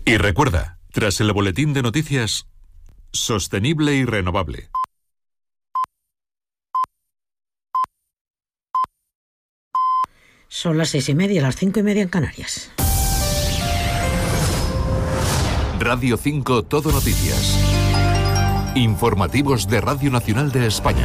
Y recuerda, tras el boletín de noticias, sostenible y renovable. Son las 6:30, las 5:30 en Canarias. Radio 5 Todo Noticias. Informativos de Radio Nacional de España.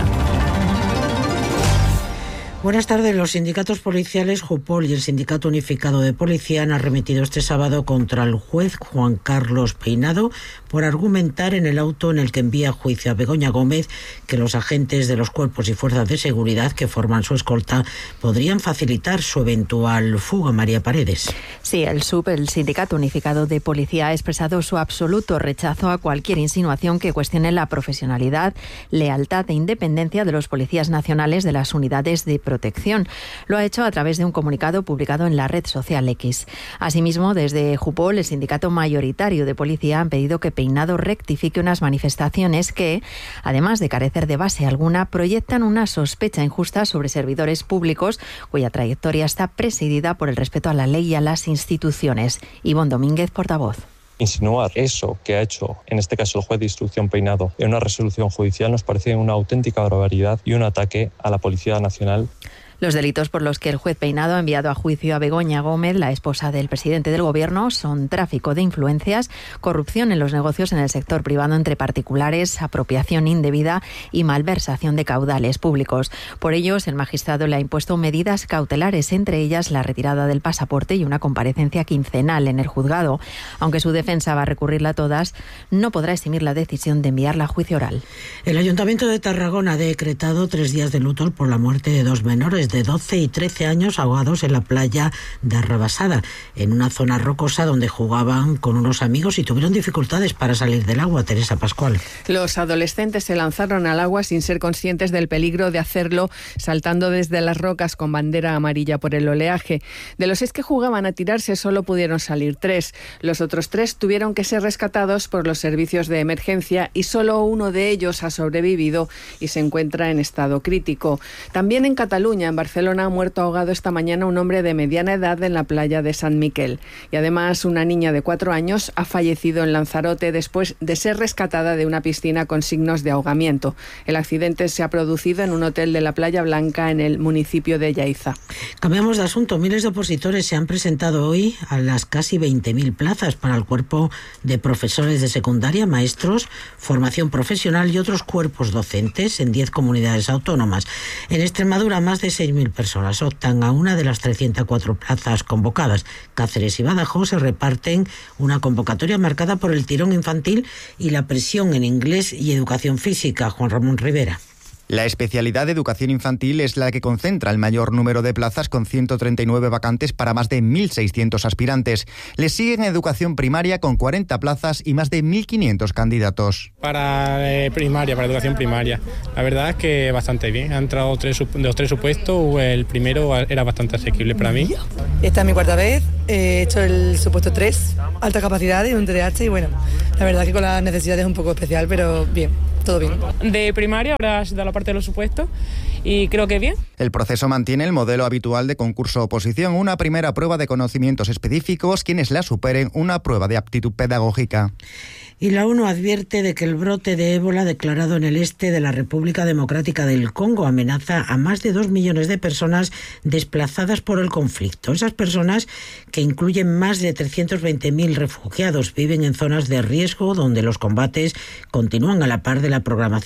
Buenas tardes. Los sindicatos policiales Jupol y el Sindicato Unificado de Policía han arremetido este sábado contra el juez Juan Carlos Peinado por argumentar en el auto en el que envía a juicio a Begoña Gómez que los agentes de los cuerpos y fuerzas de seguridad que forman su escolta podrían facilitar su eventual fuga. María Paredes. Sí, el SUP, el Sindicato Unificado de Policía, ha expresado su absoluto rechazo a cualquier insinuación que cuestione la profesionalidad, lealtad e independencia de los policías nacionales de las unidades de protección. Lo ha hecho a través de un comunicado publicado en la red social X. Asimismo, desde Jupol, el sindicato mayoritario de policía, han pedido que Peinado rectifique unas manifestaciones que, además de carecer de base alguna, proyectan una sospecha injusta sobre servidores públicos cuya trayectoria está presidida por el respeto a la ley y a las instituciones. Ivonne Domínguez, portavoz. Insinuar eso que ha hecho, en este caso el juez de instrucción Peinado, en una resolución judicial nos parece una auténtica barbaridad y un ataque a la Policía Nacional. Los delitos por los que el juez Peinado ha enviado a juicio a Begoña Gómez, la esposa del presidente del Gobierno, son tráfico de influencias, corrupción en los negocios en el sector privado entre particulares, apropiación indebida y malversación de caudales públicos. Por ellos, el magistrado le ha impuesto medidas cautelares, entre ellas la retirada del pasaporte y una comparecencia quincenal en el juzgado. Aunque su defensa va a recurrirla a todas, no podrá eximir la decisión de enviarla a juicio oral. El Ayuntamiento de Tarragona ha decretado 3 días de luto por la muerte de 2 menores de 12 y 13 años ahogados en la playa de Arrabasada, en una zona rocosa donde jugaban con unos amigos y tuvieron dificultades para salir del agua. Teresa Pascual. Los adolescentes se lanzaron al agua sin ser conscientes del peligro de hacerlo, saltando desde las rocas con bandera amarilla por el oleaje. De los 6 que jugaban a tirarse, solo pudieron salir 3. Los otros 3 tuvieron que ser rescatados por los servicios de emergencia y solo uno de ellos ha sobrevivido y se encuentra en estado crítico. También en Cataluña, en Barcelona, ha muerto ahogado esta mañana un hombre de mediana edad en la playa de San Miquel. Y además, una niña de 4 años ha fallecido en Lanzarote después de ser rescatada de una piscina con signos de ahogamiento. El accidente se ha producido en un hotel de la Playa Blanca en el municipio de Yaiza. Cambiamos de asunto. Miles de opositores se han presentado hoy a las casi 20.000 plazas para el cuerpo de profesores de secundaria, maestros, formación profesional y otros cuerpos docentes en 10 comunidades autónomas. En Extremadura, más de 6.000 personas optan a una de las 304 plazas convocadas. Cáceres y Badajoz se reparten una convocatoria marcada por el tirón infantil y la presión en inglés y educación física. Juan Ramón Rivera. La especialidad de educación infantil es la que concentra el mayor número de plazas, con 139 vacantes para más de 1.600 aspirantes. Le siguen educación primaria con 40 plazas y más de 1.500 candidatos. Para educación primaria, la verdad es que bastante bien. Han entrado los 3 supuestos, el primero era bastante asequible para mí. Esta es mi 4ª vez, he hecho el supuesto 3, alta capacidad y un TDAH y bueno, la verdad que con las necesidades un poco especial, pero bien. Todo bien. De primaria, ahora se da la parte de los supuestos y creo que bien. El proceso mantiene el modelo habitual de concurso-oposición, una primera prueba de conocimientos específicos, quienes la superen una prueba de aptitud pedagógica. Y la ONU advierte de que el brote de ébola declarado en el este de la República Democrática del Congo amenaza a más de 2 millones de personas desplazadas por el conflicto. Esas personas, que incluyen más de 320.000 refugiados, viven en zonas de riesgo donde los combates continúan a la par de la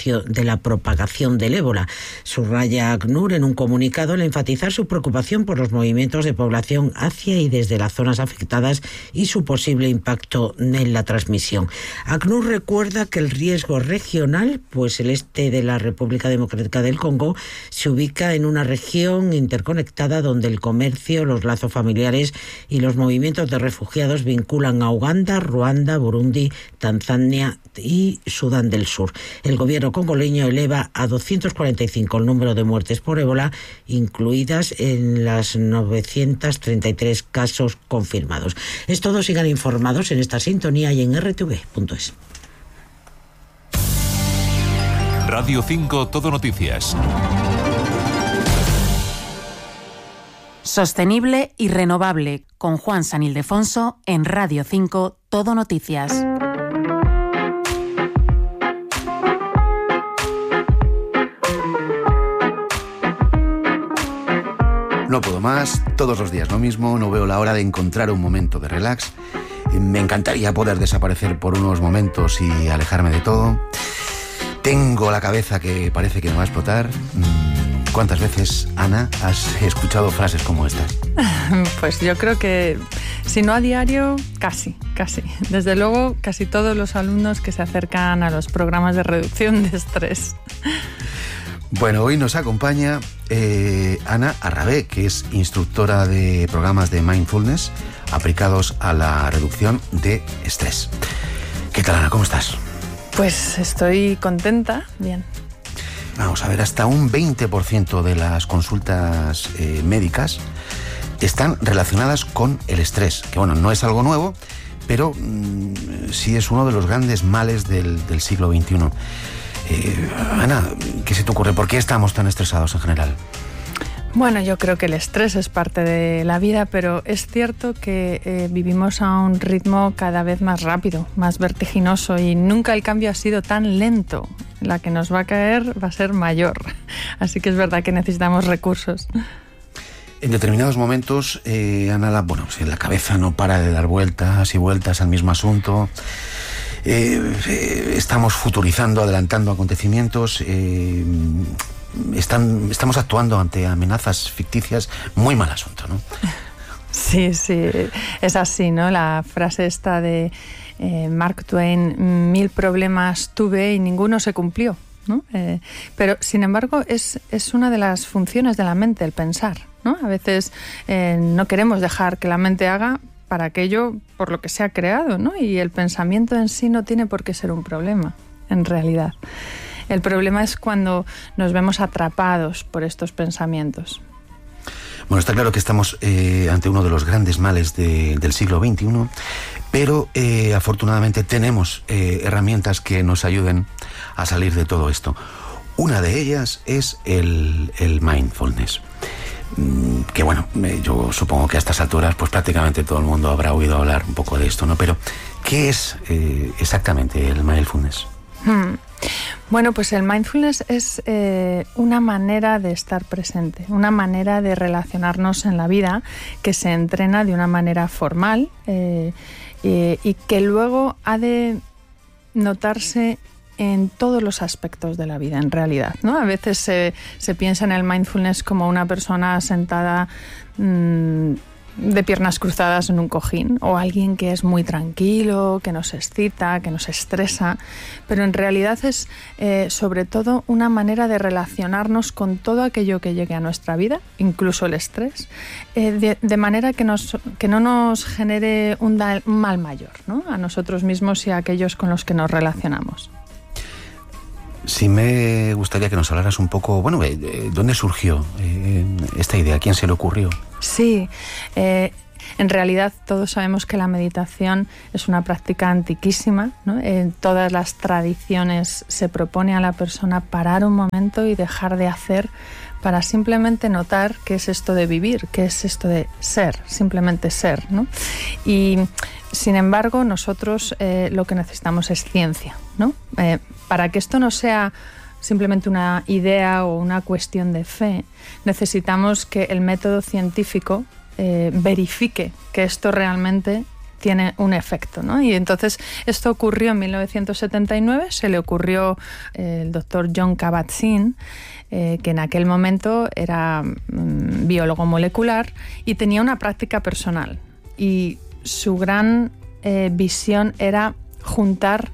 propagación del ébola. Subraya ACNUR en un comunicado al enfatizar su preocupación por los movimientos de población hacia y desde las zonas afectadas y su posible impacto en la transmisión. ACNUR recuerda que el riesgo regional, pues el este de la República Democrática del Congo se ubica en una región interconectada donde el comercio, los lazos familiares y los movimientos de refugiados vinculan a Uganda, Ruanda, Burundi, Tanzania y Sudán del Sur. El gobierno congoleño eleva a 245 el número de muertes por ébola, incluidas en las 933 casos confirmados. Es todo, sigan informados en esta sintonía y en rtv.es. Radio 5 Todo Noticias. Sostenible y renovable, con Juan San Ildefonso en Radio 5 Todo Noticias. No puedo más, todos los días lo mismo, no veo la hora de encontrar un momento de relax. Me encantaría poder desaparecer por unos momentos y alejarme de todo. Tengo la cabeza que parece que me va a explotar. ¿Cuántas veces, Ana, has escuchado frases como estas? Pues yo creo que, si no a diario, casi. Desde luego, casi todos los alumnos que se acercan a los programas de reducción de estrés. Bueno, hoy nos acompaña Ana Arrabé, que es instructora de programas de mindfulness aplicados a la reducción de estrés. ¿Qué tal, Ana? ¿Cómo estás? Pues estoy contenta, bien. Vamos a ver, hasta un 20% de las consultas médicas están relacionadas con el estrés, que bueno, no es algo nuevo, pero sí es uno de los grandes males del siglo XXI. Ana, ¿qué se te ocurre? ¿Por qué estamos tan estresados en general? Bueno, yo creo que el estrés es parte de la vida, pero es cierto que vivimos a un ritmo cada vez más rápido, más vertiginoso, y nunca el cambio ha sido tan lento. La que nos va a caer va a ser mayor. Así que es verdad que necesitamos recursos. En determinados momentos, Ana, la cabeza no para de dar vueltas y vueltas al mismo asunto. Estamos futurizando, adelantando acontecimientos. Estamos actuando ante amenazas ficticias. Muy mal asunto, ¿no? Sí, es así, ¿no? La frase esta de Mark Twain: 1000 problemas tuve y ninguno se cumplió, ¿no? Pero, sin embargo, es una de las funciones de la mente, el pensar, ¿no? A veces no queremos dejar que la mente haga para aquello por lo que se ha creado, ¿no? Y el pensamiento en sí no tiene por qué ser un problema, en realidad. El problema es cuando nos vemos atrapados por estos pensamientos. Bueno, está claro que estamos ante uno de los grandes males del siglo XXI, pero afortunadamente tenemos herramientas que nos ayuden a salir de todo esto. Una de ellas es el mindfulness. Que bueno, yo supongo que a estas alturas pues prácticamente todo el mundo habrá oído hablar un poco de esto, ¿no? Pero, ¿qué es exactamente el mindfulness? Bueno, pues el mindfulness es una manera de estar presente, una manera de relacionarnos en la vida que se entrena de una manera formal y que luego ha de notarse en todos los aspectos de la vida, en realidad, ¿no? A veces se piensa en el mindfulness como una persona sentada de piernas cruzadas en un cojín, o alguien que es muy tranquilo, que nos excita, que nos estresa, pero en realidad es sobre todo una manera de relacionarnos con todo aquello que llegue a nuestra vida, incluso el estrés, de manera que no nos genere un mal mayor, ¿no? A nosotros mismos y a aquellos con los que nos relacionamos. Sí, me gustaría que nos hablaras un poco, ¿dónde surgió esta idea? ¿A quién se le ocurrió? Sí, en realidad todos sabemos que la meditación es una práctica antiquísima, ¿no? En todas las tradiciones se propone a la persona parar un momento y dejar de hacer para simplemente notar qué es esto de vivir, qué es esto de ser, simplemente ser, ¿no? Y sin embargo, nosotros lo que necesitamos es ciencia, ¿no? Para que esto no sea simplemente una idea o una cuestión de fe, necesitamos que el método científico verifique que esto realmente tiene un efecto, ¿no? Y entonces esto ocurrió en 1979, se le ocurrió el doctor Jon Kabat-Zinn, que en aquel momento era biólogo molecular y tenía una práctica personal. Y su gran visión era juntar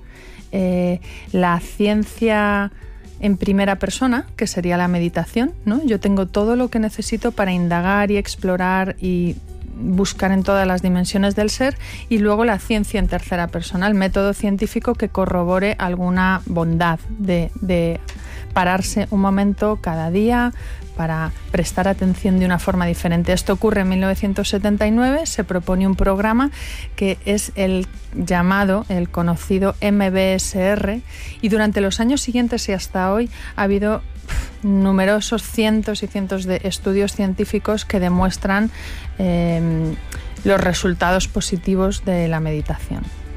la ciencia en primera persona, que sería la meditación, ¿no? Yo tengo todo lo que necesito para indagar y explorar y buscar en todas las dimensiones del ser, y luego la ciencia en tercera persona, el método científico que corrobore alguna bondad de pararse un momento cada día para prestar atención de una forma diferente. Esto ocurre en 1979, se propone un programa que es el conocido MBSR, y durante los años siguientes y hasta hoy ha habido numerosos cientos y cientos de estudios científicos que demuestran los resultados positivos de la meditación.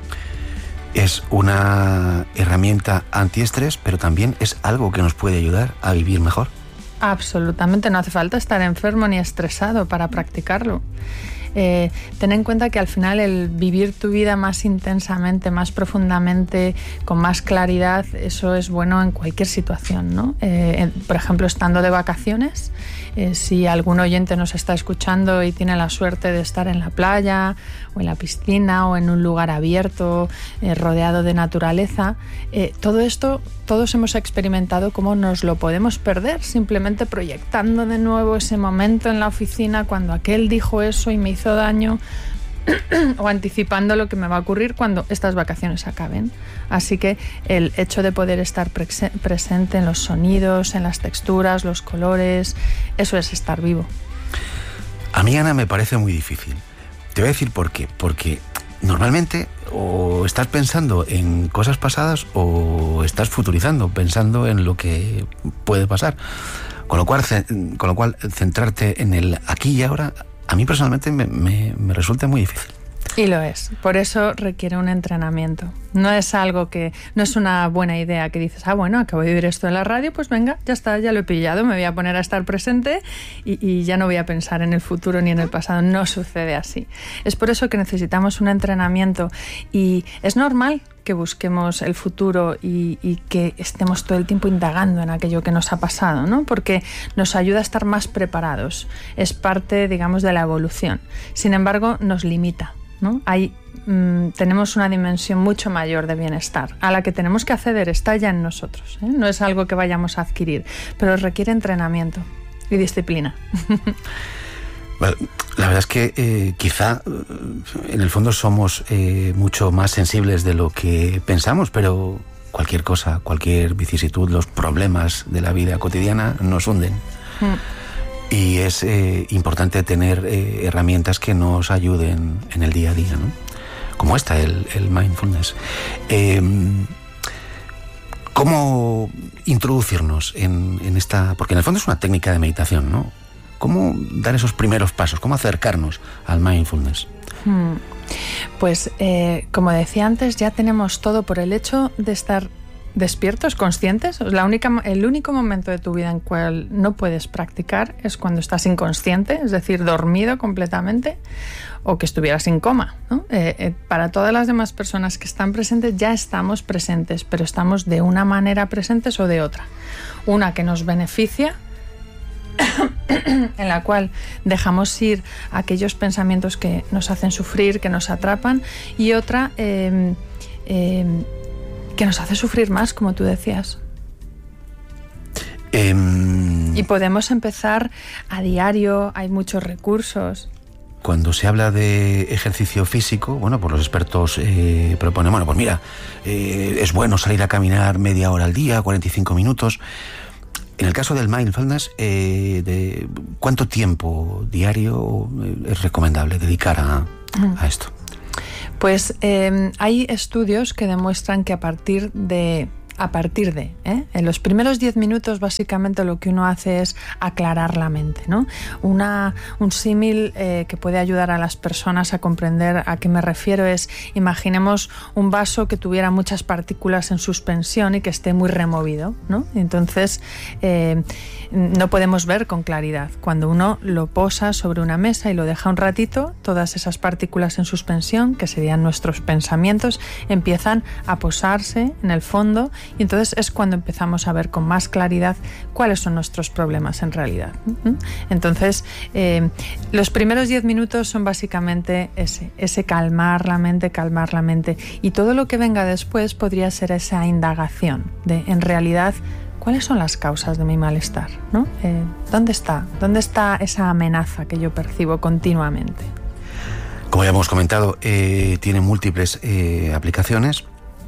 Es una herramienta antiestrés, pero también es algo que nos puede ayudar a vivir mejor. Absolutamente, no hace falta estar enfermo ni estresado para practicarlo. Ten en cuenta que al final el vivir tu vida más intensamente, más profundamente, con más claridad, eso es bueno en cualquier situación, ¿no? Por ejemplo, estando de vacaciones, si algún oyente nos está escuchando y tiene la suerte de estar en la playa o en la piscina o en un lugar abierto, rodeado de naturaleza, todo esto, todos hemos experimentado cómo nos lo podemos perder simplemente proyectando de nuevo ese momento en la oficina cuando aquel dijo eso y me hizo daño, o anticipando lo que me va a ocurrir cuando estas vacaciones acaben. Así que el hecho de poder estar presente en los sonidos, en las texturas, los colores, eso es estar vivo. A mí, Ana, me parece muy difícil. Te voy a decir por qué. Porque normalmente o estás pensando en cosas pasadas o estás futurizando, pensando en lo que puede pasar. Con lo cual centrarte en el aquí y ahora, a mí personalmente me resulta muy difícil. Y lo es. Por eso requiere un entrenamiento. No es algo que... No es una buena idea que dices, bueno, acabo de vivir esto en la radio, pues venga, ya está, ya lo he pillado, me voy a poner a estar presente y ya no voy a pensar en el futuro ni en el pasado. No sucede así. Es por eso que necesitamos un entrenamiento y es normal que busquemos el futuro y que estemos todo el tiempo indagando en aquello que nos ha pasado, ¿no? Porque nos ayuda a estar más preparados. Es parte, digamos, de la evolución. Sin embargo, nos limita, ¿no? Tenemos una dimensión mucho mayor de bienestar a la que tenemos que acceder, está ya en nosotros, ¿eh? No es algo que vayamos a adquirir, pero requiere entrenamiento y disciplina. Bueno, la verdad es que quizá en el fondo somos mucho más sensibles de lo que pensamos, pero cualquier cosa, cualquier vicisitud, los problemas de la vida cotidiana nos hunden. Y es importante tener herramientas que nos ayuden en el día a día, ¿no? Como esta, el mindfulness. ¿Cómo introducirnos en esta...? Porque en el fondo es una técnica de meditación, ¿no? ¿Cómo dar esos primeros pasos? ¿Cómo acercarnos al mindfulness? Pues, como decía antes, ya tenemos todo por el hecho de estar despiertos, conscientes. El único momento de tu vida en cual no puedes practicar es cuando estás inconsciente, es decir, dormido completamente, o que estuvieras en coma, ¿no? Para todas las demás personas que están presentes ya estamos presentes, pero estamos de una manera presentes o de otra. Una que nos beneficia, en la cual dejamos ir aquellos pensamientos que nos hacen sufrir, que nos atrapan, y otra que nos hace sufrir más, como tú decías. Y podemos empezar a diario, hay muchos recursos. Cuando se habla de ejercicio físico, bueno, pues los expertos proponen, bueno, pues mira, es bueno salir a caminar media hora al día, 45 minutos. En el caso del mindfulness, ¿de cuánto tiempo diario es recomendable dedicar a esto? Pues hay estudios que demuestran que a partir de en los primeros 10 minutos básicamente lo que uno hace es aclarar la mente, ¿no? Un símil que puede ayudar a las personas a comprender a qué me refiero es, imaginemos un vaso que tuviera muchas partículas en suspensión y que esté muy removido, ¿no? Entonces no podemos ver con claridad. Cuando uno lo posa sobre una mesa y lo deja un ratito, todas esas partículas en suspensión, que serían nuestros pensamientos, empiezan a posarse en el fondo. Y entonces es cuando empezamos a ver con más claridad cuáles son nuestros problemas en realidad. Entonces, los primeros 10 minutos son básicamente ese calmar la mente. Y todo lo que venga después podría ser esa indagación de, en realidad, ¿cuáles son las causas de mi malestar? ¿No? ¿Dónde está esa amenaza que yo percibo continuamente? Como ya hemos comentado, tiene múltiples aplicaciones.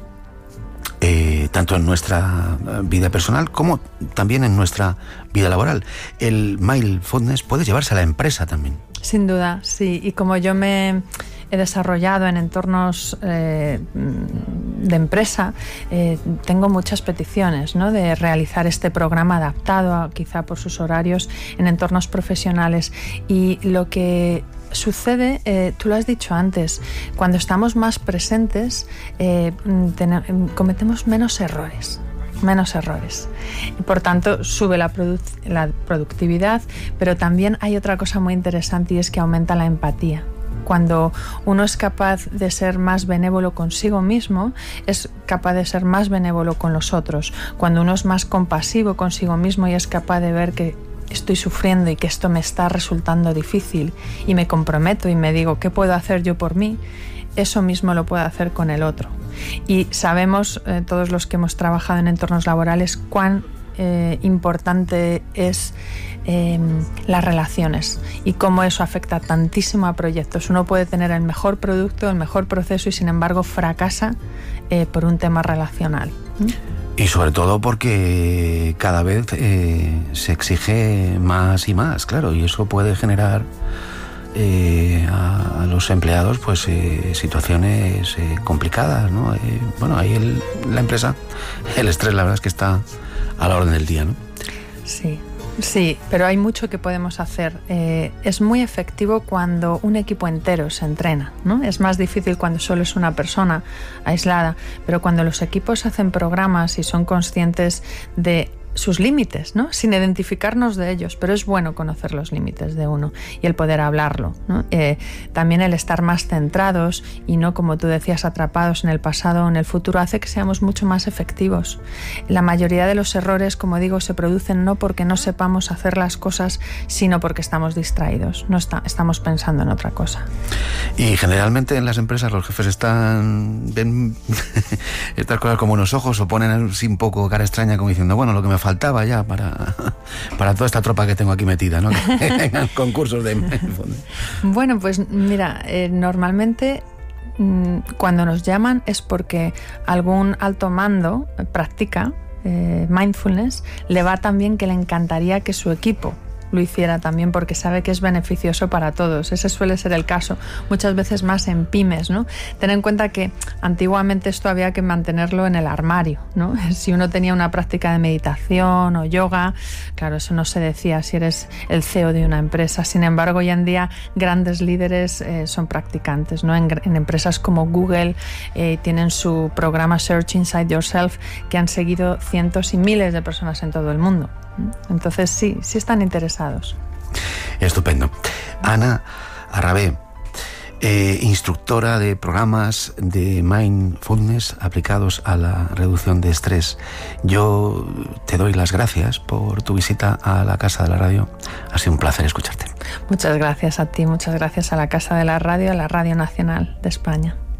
Tanto en nuestra vida personal como también en nuestra vida laboral. El mindfulness puede llevarse a la empresa también. Sin duda, sí. Y como yo me he desarrollado en entornos de empresa, tengo muchas peticiones, ¿no?, de realizar este programa adaptado quizá por sus horarios en entornos profesionales. Y lo que sucede, tú lo has dicho antes, cuando estamos más presentes cometemos menos errores. Y por tanto sube la productividad, pero también hay otra cosa muy interesante y es que aumenta la empatía. Cuando uno es capaz de ser más benévolo consigo mismo, es capaz de ser más benévolo con los otros. Cuando uno es más compasivo consigo mismo y es capaz de ver que estoy sufriendo y que esto me está resultando difícil y me comprometo y me digo, ¿qué puedo hacer yo por mí? Eso mismo lo puedo hacer con el otro. Y sabemos, todos los que hemos trabajado en entornos laborales, cuán importante es las relaciones y cómo eso afecta tantísimo a proyectos. Uno puede tener el mejor producto, el mejor proceso y sin embargo fracasa por un tema relacional. Y sobre todo porque cada vez se exige más y más, claro, y eso puede generar a los empleados pues situaciones complicadas, ¿no? Bueno, ahí la empresa, el estrés la verdad es que está a la orden del día, ¿no? Sí, pero hay mucho que podemos hacer. Es muy efectivo cuando un equipo entero se entrena, ¿no? Es más difícil cuando solo es una persona aislada, pero cuando los equipos hacen programas y son conscientes de sus límites, ¿no? Sin identificarnos de ellos, pero es bueno conocer los límites de uno y el poder hablarlo, ¿no? También el estar más centrados y no, como tú decías, atrapados en el pasado o en el futuro hace que seamos mucho más efectivos. La mayoría de los errores, como digo, se producen no porque no sepamos hacer las cosas, sino porque estamos distraídos, estamos pensando en otra cosa. Y generalmente en las empresas los jefes ven estas cosas como unos ojos o ponen así un poco cara extraña como diciendo, bueno, lo que me faltaba ya para toda esta tropa que tengo aquí metida, ¿no? En concursos de... Bueno, pues mira, normalmente cuando nos llaman es porque algún alto mando practica mindfulness, le va tan bien que le encantaría que su equipo lo hiciera también porque sabe que es beneficioso para todos. Ese suele ser el caso, muchas veces más en pymes, ¿no? Ten en cuenta que antiguamente esto había que mantenerlo en el armario, ¿no? Si uno tenía una práctica de meditación o yoga, claro, eso no se decía si eres el CEO de una empresa. Sin embargo, hoy en día grandes líderes son practicantes, ¿no? En empresas como Google tienen su programa Search Inside Yourself que han seguido cientos y miles de personas en todo el mundo. Entonces sí están interesados. Estupendo. Ana Arrabé, instructora de programas de mindfulness aplicados a la reducción de estrés. Yo te doy las gracias por tu visita a la Casa de la Radio. Ha sido un placer escucharte. Muchas gracias a ti, muchas gracias a la Casa de la Radio, a la Radio Nacional de España.